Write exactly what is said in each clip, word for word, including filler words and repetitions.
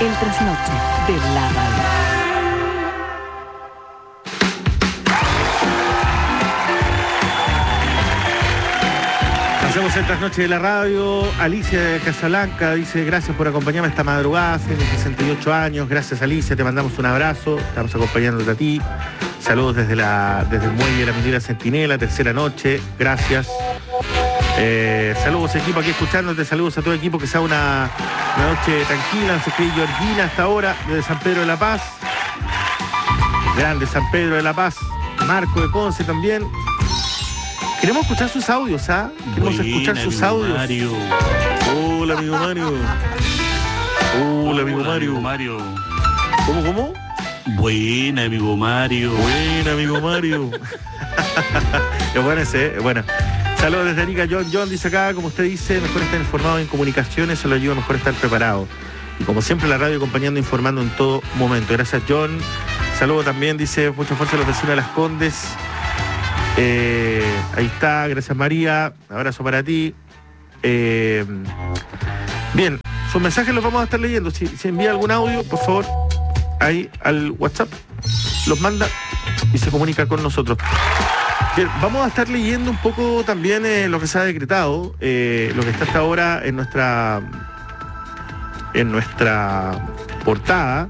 El trasnoche de la radio. Hacemos el trasnoche de la radio. Alicia de Casablanca dice: gracias por acompañarme esta madrugada, tiene sesenta y ocho años. Gracias, Alicia, te mandamos un abrazo. Estamos acompañándote a ti. Saludos desde, la, desde el muelle de la minera Centinela, tercera noche. Gracias. Eh, saludos, equipo, aquí escuchándote. Saludos a todo el equipo, que sea una, una noche tranquila. Se escribe Georgina hasta ahora, desde San Pedro de la Paz. Grande San Pedro de la Paz. Marco de Conce también. Queremos escuchar sus audios, ¿ah? Queremos Buena, escuchar sus audios. Mario. Hola, amigo Mario. Hola, amigo Mario. Mario. ¿Cómo, cómo? Buena, amigo Mario. Buena, amigo Mario. Es bueno ese, es bueno. Saludos desde Arica. John John dice acá, como usted dice, mejor estar informado en comunicaciones, eso lo ayuda mejor estar preparado. Y como siempre, la radio acompañando, informando en todo momento. Gracias, John. Saludos también, dice, mucha fuerza a los vecinos de Las Condes. Eh, ahí está, gracias, María. Abrazo para ti. Eh, bien, sus mensajes los vamos a estar leyendo. Si, si envía algún audio, por favor, ahí al WhatsApp, los manda y se comunica con nosotros. Bien, vamos a estar leyendo un poco también eh, lo que se ha decretado, eh, lo que está hasta ahora en nuestra en nuestra portada,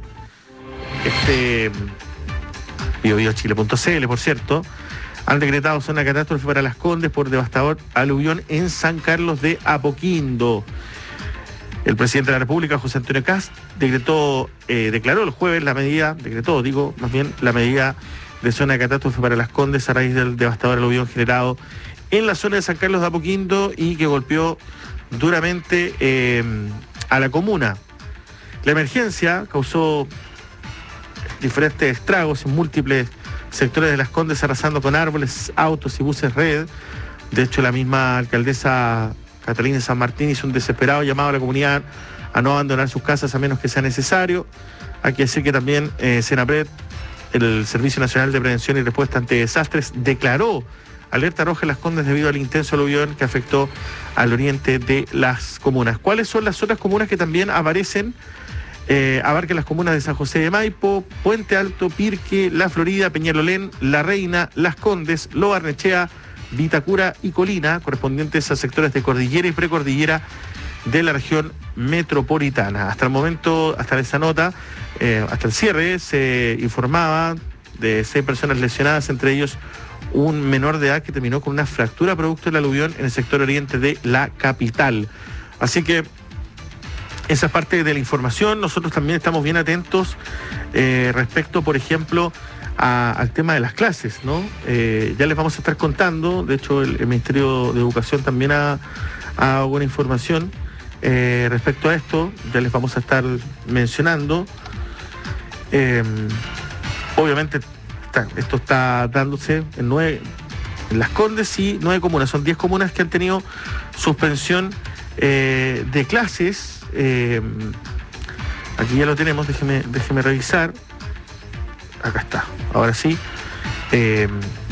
este bio bio chile punto c l, por cierto. Han decretado zona de catástrofe para Las Condes por devastador aluvión en San Carlos de Apoquindo. El presidente de la República, José Antonio Kast, decretó, eh, declaró el jueves la medida, decretó, digo, más bien, la medida de zona de catástrofe para Las Condes a raíz del devastador aluvión generado en la zona de San Carlos de Apoquindo y que golpeó duramente eh, a la comuna. La emergencia causó diferentes estragos en múltiples sectores de Las Condes, arrasando con árboles, autos y buses red. De hecho, la misma alcaldesa Catalina San Martín hizo un desesperado llamado a la comunidad a no abandonar sus casas a menos que sea necesario. Hay que decir que también eh, Senapred, el Servicio Nacional de Prevención y Respuesta ante Desastres, declaró alerta roja en Las Condes debido al intenso aluvión que afectó al oriente de las comunas. ¿Cuáles son las otras comunas que también aparecen? Eh, abarcan las comunas de San José de Maipo, Puente Alto, Pirque, La Florida, Peñalolén, La Reina, Las Condes, Lo Barnechea, Vitacura y Colina, correspondientes a sectores de cordillera y precordillera de la región metropolitana. Hasta el momento, hasta esa nota, eh, hasta el cierre, se informaba de seis personas lesionadas, entre ellos un menor de edad que terminó con una fractura producto del aluvión en el sector oriente de la capital. Así que esa es parte de la información. Nosotros también estamos bien atentos eh, respecto, por ejemplo, a, al tema de las clases, ¿no? Eh, ya les vamos a estar contando. De hecho, el, el Ministerio de Educación también ha, ha dado buena información eh, respecto a esto. Ya les vamos a estar mencionando. Eh, obviamente, está, esto está dándose en, nueve, en Las Condes y nueve comunas. Son diez comunas que han tenido suspensión eh, de clases. Eh, aquí ya lo tenemos, déjeme, déjeme revisar. Acá está, ahora sí. Eh,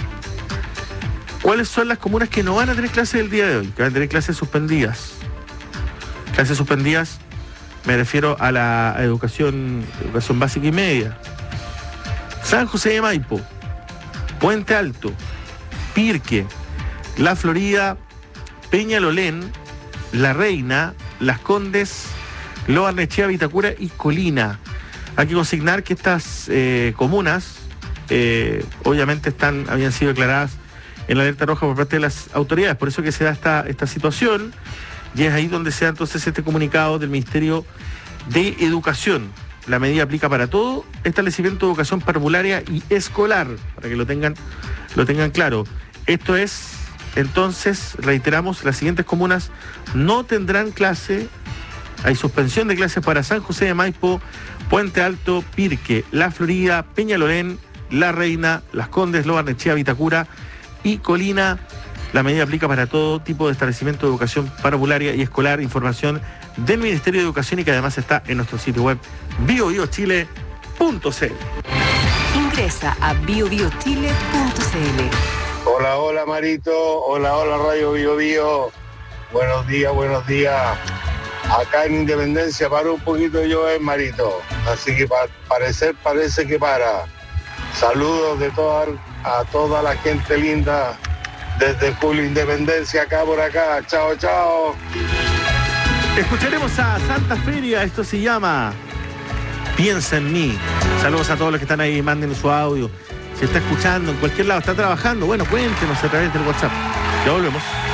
¿Cuáles son las comunas que no van a tener clases el día de hoy? Que van a tener clases suspendidas. Clases suspendidas, me refiero a la educación, educación básica y media. San José de Maipo, Puente Alto, Pirque, La Florida, Peñalolén, La Reina, Las Condes, Lo Barnechea, Vitacura y Colina. Hay que consignar que estas eh, comunas eh, obviamente están, habían sido declaradas en la alerta roja por parte de las autoridades, por eso que se da esta, esta situación, y es ahí donde se da entonces este comunicado del Ministerio de Educación. La medida aplica para todo establecimiento de educación parvularia y escolar, para que lo tengan, lo tengan claro. Esto es, entonces, reiteramos, las siguientes comunas no tendrán clase. Hay suspensión de clases para San José de Maipo, Puente Alto, Pirque, La Florida, Peñalolén, La Reina, Las Condes, Lo Barnechea, Vitacura y Colina. La medida aplica para todo tipo de establecimiento de educación parvularia y escolar. Información del Ministerio de Educación y que además está en nuestro sitio web bio bio chile punto c l. Ingresa a bio bio chile punto c l. Hola, hola Marito, hola, hola Radio Bio Bio. Buenos días, buenos días. Acá en Independencia paró un poquito de llover, Marito. Así que pa parecer parece que para. Saludos de toda, a toda la gente linda desde Julio Independencia, acá por acá. Chao, chao. Escucharemos a Santa Feria, esto se llama Piensa en mí. Saludos a todos los que están ahí, manden su audio. Si está escuchando en cualquier lado, está trabajando, bueno, cuéntenos a través del WhatsApp. Ya volvemos.